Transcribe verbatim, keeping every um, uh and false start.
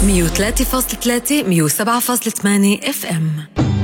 مية وثلاثة فاصلة ثلاثة مية وسبعة فاصلة ثمانية اف ام.